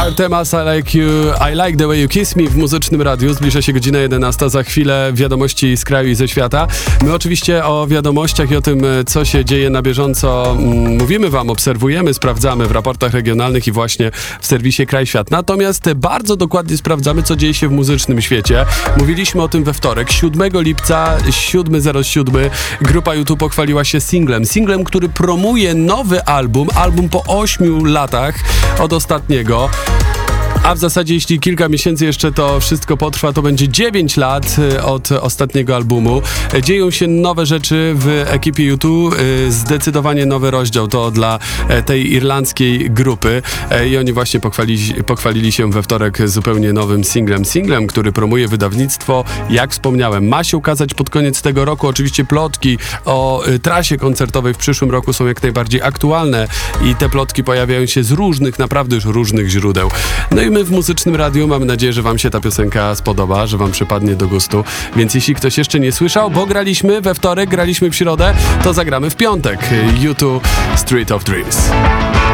Temas I Like the Way You Kiss Me w Muzycznym Radiu. Zbliża się godzina 11. Za chwilę wiadomości z kraju i ze świata. My oczywiście o wiadomościach i o tym, co się dzieje na bieżąco, mówimy wam, obserwujemy, sprawdzamy w raportach regionalnych i właśnie w serwisie Kraj Świat. Natomiast bardzo dokładnie sprawdzamy, co dzieje się w muzycznym świecie. Mówiliśmy o tym we wtorek, 7 lipca, 7.07. Grupa YouTube pochwaliła się singlem, który promuje nowy album po 8 latach od ostatniego. A w zasadzie, jeśli kilka miesięcy jeszcze to wszystko potrwa, to będzie 9 lat od ostatniego albumu. Dzieją się nowe rzeczy w ekipie YouTube. Zdecydowanie nowy rozdział to dla tej irlandzkiej grupy. I oni właśnie pochwalili się we wtorek zupełnie nowym singlem, który promuje wydawnictwo. Jak wspomniałem, ma się ukazać pod koniec tego roku. Oczywiście plotki o trasie koncertowej w przyszłym roku są jak najbardziej aktualne i te plotki pojawiają się z różnych, naprawdę już różnych źródeł. No i my w Muzycznym Radiu mamy nadzieję, że wam się ta piosenka spodoba, że wam przypadnie do gustu. Więc jeśli ktoś jeszcze nie słyszał, bo graliśmy we wtorek, graliśmy w środę, to zagramy w piątek. U2 Street of Dreams.